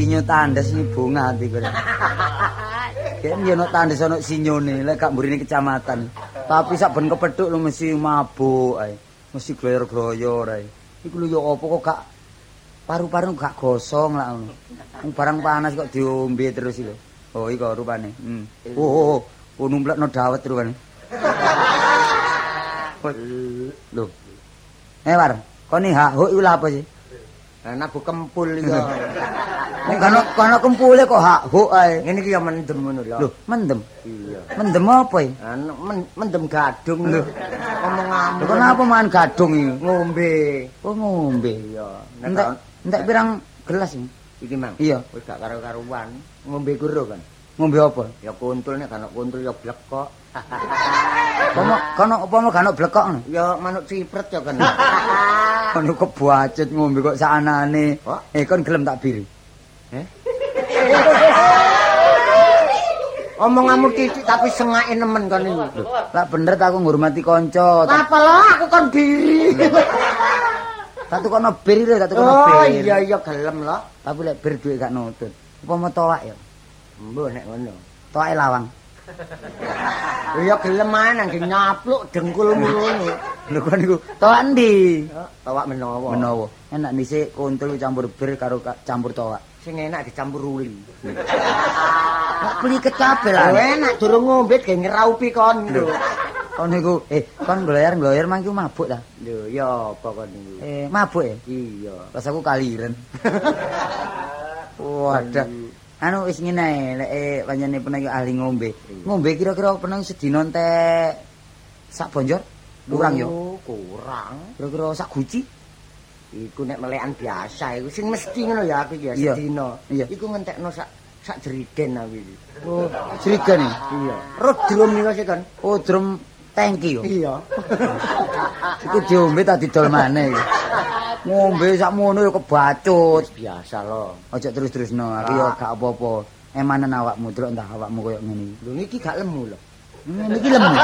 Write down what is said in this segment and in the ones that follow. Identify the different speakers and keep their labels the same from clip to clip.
Speaker 1: sinyo tandes iki bunga ati kok. Yen yo ono tandes ono sinyone lek gak mburine kecamatan. Tapi sak ben kepethuk lu mesti mabuk ae. Mesti gloyor-gloyor ae. Iku lho yo apa kok gak paru-paru gak gosong lah ngono. Wong barang panas kok diombe terus lho. Oh iki kok rupane. Oh, numplekno dawet rupane. Lho. War, kone hak iku lha apa sih?
Speaker 2: Nabu kempul iku.
Speaker 1: Nek kono kempule kok hak ae.
Speaker 2: Ngene iki ya mendem ngono lho.
Speaker 1: Lho, mendem.
Speaker 2: Iya.
Speaker 1: Mendem apa iki?
Speaker 2: Mendem gadung lho. Ngomong-ngomong.
Speaker 1: Lho kenapa mangan gadung iki?
Speaker 2: Ngombe.
Speaker 1: Oh, ngombe.
Speaker 2: Iya.
Speaker 1: Entek pirang gelas iki?
Speaker 2: Iki mang.
Speaker 1: Iya.
Speaker 2: Wis gak karo-karuan. Ngombe karo kan.
Speaker 1: Ngombe apa?
Speaker 2: Ya kuntul nek kan kuntul ya blekok.
Speaker 1: Kono apa gak ono blekok ngono?
Speaker 2: Ya manuk cipret ya kan.
Speaker 1: Kono kebuacet ngombe kok sakanane. Kon gelem tak biri.
Speaker 2: Omonganmu titik tapi sengake nemen kon iki.
Speaker 1: Lah bener ta aku ngurmati kanca.
Speaker 2: Apa lho aku kon biri.
Speaker 1: Tak tukono bir lho, tak tukono bir.
Speaker 2: Oh iya gelem lho.
Speaker 1: Tapi lek bir duwe gak nutut. Apa mau towak ya?
Speaker 2: Mbok nek ngono.
Speaker 1: Towake lawang.
Speaker 2: Ya gelem ae nang nyapluk dengkulmu ngono.
Speaker 1: Lho kon niku towak endi?
Speaker 2: Towak menawa.
Speaker 1: Menawa. Enak dhisik kuntul campur bir karo campur towak.
Speaker 2: Sing enak dicampur uli.
Speaker 1: Kok pliket kabeh lah.
Speaker 2: Enak durung ngombe ge ngeraupi kon lho.
Speaker 1: Kon niku kon gloyer-gloyer mangki mabuk ta?
Speaker 2: Lho ya apa kon niku?
Speaker 1: Mabuk ya?
Speaker 2: Iya.
Speaker 1: Pas aku kaliren. Wadah. Anu wis ngene lek pancene peneng ahli ngombe. Ngombe kira-kira peneng sedina entek sak bonjor? Kurang yo.
Speaker 2: Kurang.
Speaker 1: Kira-kira sak guci?
Speaker 2: Iku nek melekan biasa iku sing mesti ngono ya aku ya sedina. Iku ngentekno sak jerigen aku iki.
Speaker 1: Oh, jerigen ya?
Speaker 2: Iya. Rut drum niku sik kan.
Speaker 1: Oh, drum tangki yo.
Speaker 2: Iya.
Speaker 1: Iku diombe tak didol maneh iki. Ngombe sakmono yo kebacut.
Speaker 2: Biasa lho.
Speaker 1: Aja terus-terusno, aku yo gak apa-apa. Emanen awakmu, delok entah awakmu koyo ngene iki.
Speaker 2: Lho niki gak lemu lho.
Speaker 1: Ngene iki lemu.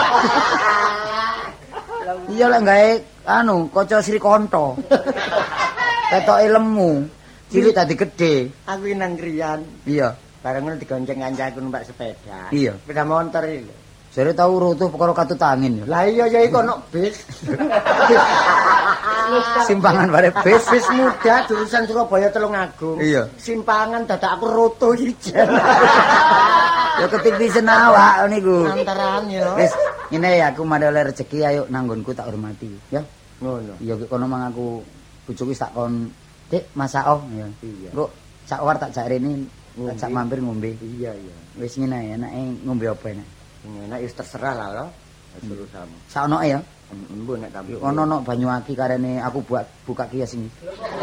Speaker 1: Iya lek gawe anu kaca Srikanto. Ketoke lemu. Cilik dadi gedhe.
Speaker 2: Aku nang kriyan.
Speaker 1: Iya.
Speaker 2: Bareng ngono digonceng kancaku numpak sepeda.
Speaker 1: Iya.
Speaker 2: Sepeda motor iki lho.
Speaker 1: Jare tau rutuh perkara katut angin ya.
Speaker 2: Lah iya ya iku ono bis.
Speaker 1: Simpangan bare bis
Speaker 2: muda jurusan Surabaya Tulungagung.
Speaker 1: Iya.
Speaker 2: Simpangan dadak aku rutuh ijen.
Speaker 1: Ya ketipisen awak niku.
Speaker 2: Antaran ya.
Speaker 1: Wis ngene ya aku mari oleh rezeki ayo nanggonku tak hormati ya.
Speaker 2: Ngono.
Speaker 1: Iya kono mang aku bojoku tak kon Dik masak ya.
Speaker 2: Iya.
Speaker 1: Engko sak war tak jak rene tak mampir ngombe.
Speaker 2: Iya iya.
Speaker 1: Wis ngene enake ngombe apa enak?
Speaker 2: Enak wis terserah lah lho. Suruh kamu.
Speaker 1: Saonoke ya.
Speaker 2: Mbok nek tapi
Speaker 1: ono banyu aki karene aku buat buka kios ini.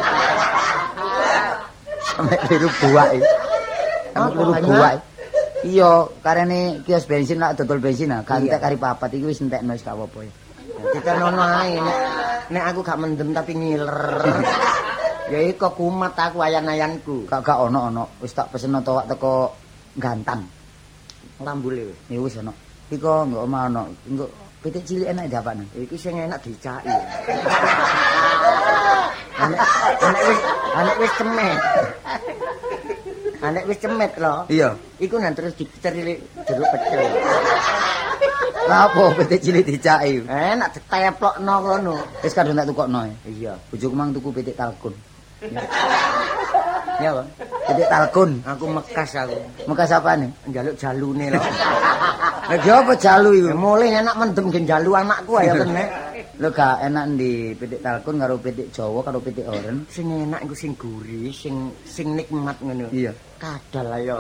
Speaker 1: Sampai biru buak iki. Sampai biru buak. Iya, karene kios bensin lak dodol bensin nah, gantek kari papat iki wis entekno wis gak apa-apa ya.
Speaker 2: Kita nono ae nek aku gak mendem tapi ngiler. Ya iku kumat aku ayan-ayanku.
Speaker 1: Gak ono. Wis tak peseno towak teko Gantang.
Speaker 2: Lambule wis.
Speaker 1: Ya wis ono. Iki kok engko ono. Engko pitik cilik enak diapakno.
Speaker 2: Iki sing enak dicaki. Anek wis cemet. Anek wis cemet lho.
Speaker 1: Iya.
Speaker 2: Iku nang terus dicerilik jeruk pecel.
Speaker 1: Lah apa pitik cilik dicaki?
Speaker 2: Enak diteplokno ngono.
Speaker 1: Wis kadung tak tukokno.
Speaker 2: Iya.
Speaker 1: Bojoku mang tuku pitik talkun.
Speaker 2: Ya, Bang.
Speaker 1: Pitik talkun.
Speaker 2: Aku mekas aku.
Speaker 1: Mekas apane?
Speaker 2: Njaluk jalune lho.
Speaker 1: Lah ki apa jalu iku?
Speaker 2: Mulih enak mendem gen jalu anakku ya kene.
Speaker 1: Lho gak enak ndi pitik talkun karo pitik Jawa karo pitik oren.
Speaker 2: Sing enak iku sing gurih, sing nikmat ngono.
Speaker 1: Iya.
Speaker 2: Kadal ayo.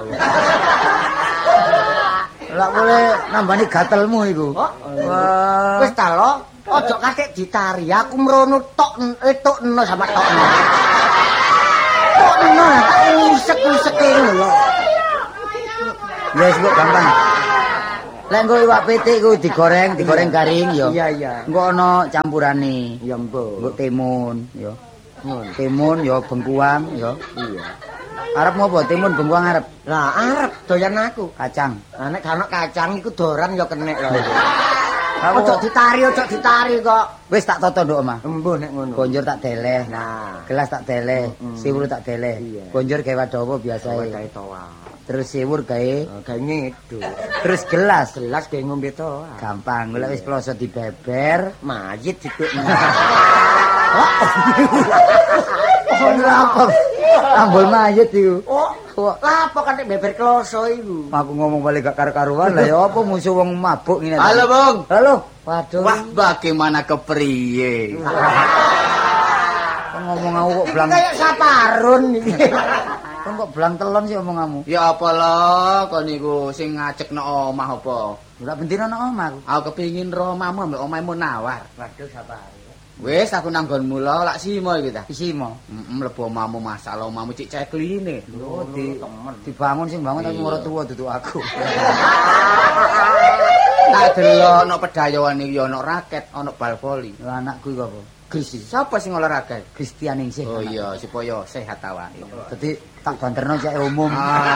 Speaker 1: Lah boleh nambani gatelmu iku.
Speaker 2: Wah. Wis ta lo, ojo kakek ditari. Aku mrono tokno sama tokno. Tokno tak usek-useke ngono lho.
Speaker 1: Ya wis kok gampang. Lek engko iwak pitik iku digoreng garing ya.
Speaker 2: Iya.
Speaker 1: Engko ana campurane.
Speaker 2: Ya mbok.
Speaker 1: Engko timun ya.
Speaker 2: Ngono.
Speaker 1: Timun ya bengkuang ya.
Speaker 2: Iya.
Speaker 1: Arep ngopo? Timun bengkuang arep.
Speaker 2: Lah arep doyan aku.
Speaker 1: Kacang.
Speaker 2: Nek gak ono kacang iku doran ya kenek lho. Ojo ditari kok.
Speaker 1: Wis tak toto nduk omah.
Speaker 2: Embuh nek ngono.
Speaker 1: Konjur tak deleh.
Speaker 2: Nah,
Speaker 1: Gelas tak deleh, siwur tak deleh. Konjur gawe dawa biasae.
Speaker 2: gawe toa.
Speaker 1: Terus siwur gawe
Speaker 2: ngidul.
Speaker 1: terus gelas
Speaker 2: Gawe ngombe toa.
Speaker 1: gampang. Golek wis ploso dibeber,
Speaker 2: Mayit diduk.
Speaker 1: oh apa? Ambul mayit iku.
Speaker 2: Oh, lapo kan beber kloso iku.
Speaker 1: Aku ngomong balik gak karu-karuan lah ya apa musuh wong mabuk ngene.
Speaker 3: Halo, Bung.
Speaker 1: Halo. Waduh.
Speaker 3: Wah, bagaimana kepriye?
Speaker 1: Ngomong aku kok blang.
Speaker 2: Kayak saparun iki.
Speaker 1: Kon kok blang telon sih omonganmu.
Speaker 3: Ya apa lo, kon niku sing ngajekno omah apa?
Speaker 1: Ora bendina nang omah aku.
Speaker 3: Aku kepengin ro omahmu ambek omahmu Nawar.
Speaker 2: Waduh sapare.
Speaker 3: Wis aku nang nggonmu lo lak simo iki ta.
Speaker 1: Isimo.
Speaker 3: Mlebu omahmu masalah omahmu cik cekline.
Speaker 1: Oh, dibangun sing bangun tapi moro tuwa duduk aku.
Speaker 3: Tak delok ana pedayoan iki ana raket, ana bal voli.
Speaker 1: Lah anakku iku apa? Gusti.
Speaker 3: Sapa sing olahraga?
Speaker 1: Kristian ning sih.
Speaker 3: Oh iya, supaya sehat awake.
Speaker 1: Dadi tak banterno cek umum.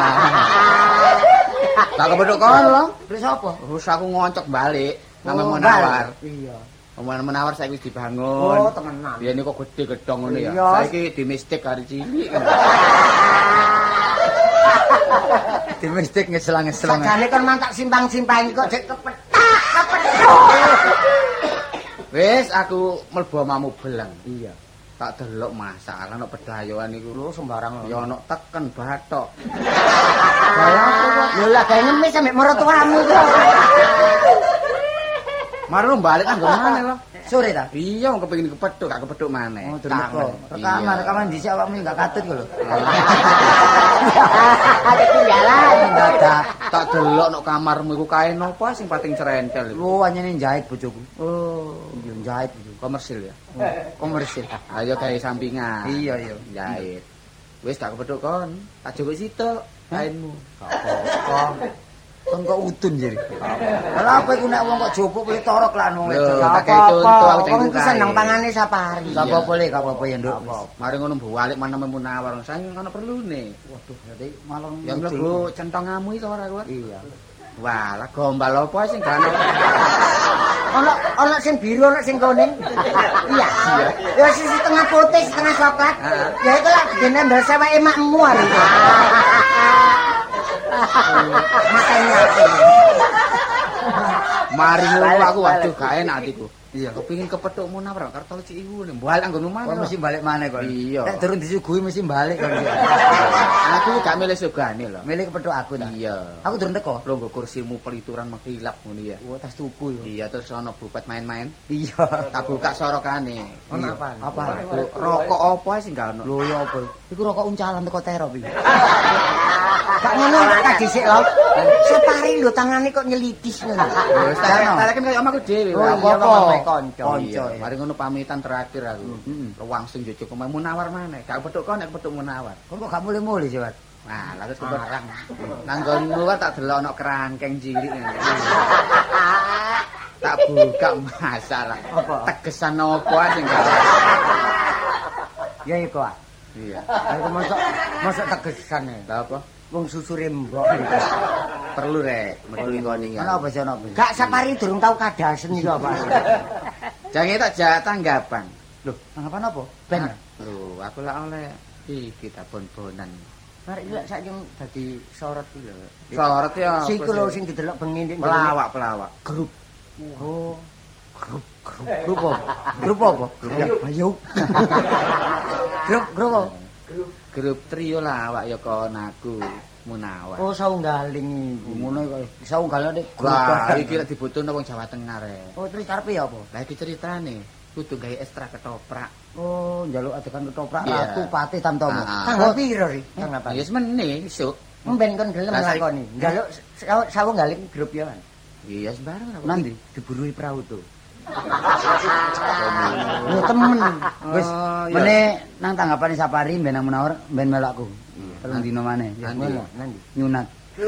Speaker 3: Tak kepethuk kon lo.
Speaker 1: Terus apa?
Speaker 3: Terus aku ngoncok balik nang Menawar.
Speaker 2: Iya.
Speaker 3: Omongan Menawar saiki wis dibangun.
Speaker 2: Oh, temenan.
Speaker 3: Biyen kok gede gedhong ngono ya.
Speaker 2: Iya.
Speaker 3: Saiki di mistik hari cilik.
Speaker 1: Di mistik ngeselang-ngeselang.
Speaker 2: Sakjane kon mantak simpang-simpang kok jek kepethak.
Speaker 3: Wis aku mlebu omamu beleng.
Speaker 2: Iya.
Speaker 3: Tak delok masalah ana pedayoan iku
Speaker 2: Lho sembarang.
Speaker 3: ya ana teken bathok.
Speaker 2: Lho lah gawe ngemis sampe mertuamu kok.
Speaker 3: Maro balik kan gimana lo?
Speaker 1: Sore ta?
Speaker 3: Iya, wong kepengin kepethuk, gak kepethuk maneh.
Speaker 1: Oh, delok. Rekaman dhisik awakmu enggak katut kok lho.
Speaker 2: Ketinggalan.
Speaker 1: Dadak.
Speaker 3: Tak delok nok kamarmu iku kain apa sing pating cerentel iku.
Speaker 1: Lu anyene jahit bojoku.
Speaker 3: Oh,
Speaker 1: Iya jahit bojoku.
Speaker 3: komersil ya.
Speaker 1: Komersil.
Speaker 3: Ayo gawe sampingan.
Speaker 1: Iya iya.
Speaker 3: Jahit. Wis gak kepethuk kon. Tak jupuk sitok kainmu.
Speaker 1: Gak apa-apa. Kon kok udun jadi. Lah apa iku nek wong kok jupuk kuwi torok lah nang
Speaker 3: Lho,
Speaker 1: wedok.
Speaker 3: tak kei contoh aku
Speaker 2: Wong
Speaker 3: cek
Speaker 2: iku seneng pangane sapari.
Speaker 1: Gak apa-apa le, gak apa-apa ya, Nduk.
Speaker 3: Mari ngono balik mana Munawar. Saya ngono perlune.
Speaker 1: Waduh, berarti malah
Speaker 3: Ya mlebu centongamu itu ora kuwi.
Speaker 2: Iya.
Speaker 3: Wah, lah gombal apa sing gak ono.
Speaker 2: Ono sing biru, ono sing kuning. Iya. Ya sisi tengah putih, setengah coklat. Ya itu lah dene mbel seweke makmu ari. Makanya
Speaker 3: Mari ngono aku waduh gak enak atiku.
Speaker 1: Iya.
Speaker 3: Kepengin kepethuk Munawar kartu cik iku balik anggonmu
Speaker 1: Kok
Speaker 3: mana.
Speaker 1: mesti balik maneh kok.
Speaker 3: Iya.
Speaker 1: Nek durung disuguhi mesti balik kok.
Speaker 3: Aku gak milih sugane lho.
Speaker 1: Milih kepethuk aku ta.
Speaker 3: Iya.
Speaker 1: Aku durung teko.
Speaker 3: Lho nggo kursimu pelituran mengkilap ngono ya.
Speaker 1: Oh, tas tuku yo.
Speaker 3: Iya terus ana bupat main-main.
Speaker 1: Iya.
Speaker 3: Tak buka sorokane.
Speaker 2: ono apa?
Speaker 1: Apa?
Speaker 3: Rokok apa sing gak ono?
Speaker 1: Lho ya apa? Iku rokok uncalan teko terop iki.
Speaker 2: Gak ngono tak dhisik lho. Separi lho tangane kok nyelidis ngono.
Speaker 3: Wis tak kan kaya omahku dhewe.
Speaker 2: Oh,
Speaker 3: Lah,
Speaker 2: iya,
Speaker 3: apa?
Speaker 2: omah kanca.
Speaker 3: Iya, mari ngono pamitan terakhir aku. Ruang sing jojo kemah Munawar maneh. Gak kepethuk kon nek kepethuk Munawar.
Speaker 1: Kok gak mulai-mulai sih, Wat?
Speaker 3: Wah, lha terus keparang. Nang nggonmu kan tak delok ana kerangkeng cilik ngene. Tak buka masalah.
Speaker 2: Apa?
Speaker 3: Tegesan apa sing gak.
Speaker 2: Ya iku ah.
Speaker 3: Iya.
Speaker 2: Aku mosok tegesan e.
Speaker 3: Lah apa?
Speaker 2: Wong susure mbok.
Speaker 3: Perlu rek, metu ngene
Speaker 1: Ana
Speaker 3: ya.
Speaker 1: apa sih ana apa?
Speaker 2: Gak sapari durung tau kadasen iki apa.
Speaker 3: Jange tak jak tanggapan.
Speaker 1: Loh, tanggapan apa? Ben.
Speaker 3: Lho, aku lak oleh iki ta bon-bonan.
Speaker 2: Arek iki lak saiki dadi sorot iki lho.
Speaker 3: Sorot ya.
Speaker 2: Siku lho sing didelok bengi ndek
Speaker 3: pelawak.
Speaker 2: grup.
Speaker 1: Oh. Grup apa? Grup apa? Ayo. Grup apa?
Speaker 3: Grup trio lawak ya kon aku Munawar.
Speaker 2: Oh saunggaling iki.
Speaker 1: Ngono kok. Iso unggal nek
Speaker 3: Wah, iki lek dibutuhno wong Jawa Tengah rek.
Speaker 1: Oh, terus karepe ya apa?
Speaker 3: Lah iki ceritane kudu gawe ekstra ketoprak.
Speaker 1: Oh, njaluk adegan ketoprak
Speaker 3: Iya.
Speaker 1: ratu pati tamtomo.
Speaker 3: Ah.
Speaker 2: Tanggal piro ri? Tanggal apa?
Speaker 3: Ya semene isuk.
Speaker 2: Mben kon gelem
Speaker 3: Lah,
Speaker 2: lakoni. Njaluk saunggaling grup ya kan.
Speaker 3: Iya sembarang aku.
Speaker 1: Nanti
Speaker 2: Diburui perahu tuh.
Speaker 1: Lho temen. Wis
Speaker 3: Oh, iya.
Speaker 1: meneh nang tanggapane Sapari ben nang Munawar ben melokku. Telung dino maneh. Ya
Speaker 3: Nanti.
Speaker 1: ngono.
Speaker 2: Nanti.
Speaker 1: Nyunat.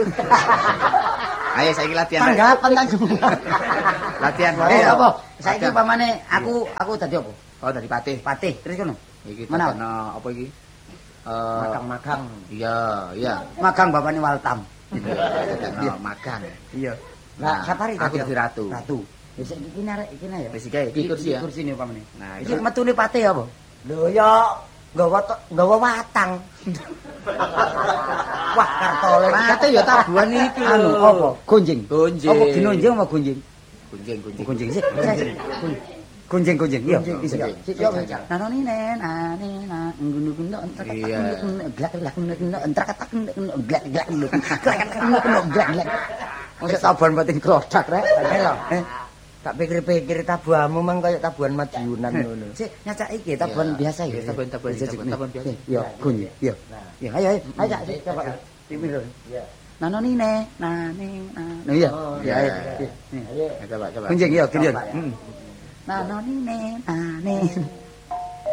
Speaker 3: Ayo saiki latihan. Rek.
Speaker 2: Tanggapan ta
Speaker 3: Latihan.
Speaker 1: Apa? Saiki
Speaker 3: Latihan.
Speaker 1: pamane aku dadi apa?
Speaker 3: Oh dari patih.
Speaker 1: Patih. Terus kono.
Speaker 3: Iki
Speaker 1: Mana?
Speaker 3: ono apa iki?
Speaker 2: magang-magang.
Speaker 3: Iya.
Speaker 1: Magang bapakne Waltam.
Speaker 3: Iya, magang.
Speaker 1: Iya.
Speaker 2: Lah sapari
Speaker 3: Aku
Speaker 2: tadi
Speaker 3: dadi ratu.
Speaker 1: Ratu. Ya sik iki arek iki ya.
Speaker 3: Wis iki kursi ya.
Speaker 1: Kursine upamane.
Speaker 3: Nah,
Speaker 1: Iki metune pate apa?
Speaker 2: Lho ya nggawa watang. Wah, kartole
Speaker 3: Pate ya tabuhan iki lho.
Speaker 1: Anu apa? Gonjing.
Speaker 3: Gonjing.
Speaker 1: Apa ginonjing apa gonjing?
Speaker 3: Gunjing.
Speaker 1: Gonjing sih. Gonjing. Iya, iso.
Speaker 2: Sik yo ngecak.
Speaker 1: Nanoni nen ane na ngunu-ngunu entar glak. Mosok tabuhan pating krodak rek.
Speaker 2: Lho. Tak pikir-pikir tabuhanmu mang kaya tabuhan Madiunan ngono.
Speaker 1: Sik nyacak iki tabuhan biasa ya.
Speaker 3: Tabuhan biasa.
Speaker 1: Iya, gonjing. Iya. Ya ayo cak coba. Timir.
Speaker 2: Iya.
Speaker 1: Nanoni ne nane na. Iya. Ya ayo.
Speaker 3: Coba.
Speaker 1: Gonjing iya, gonjing. Nanoni ne nane.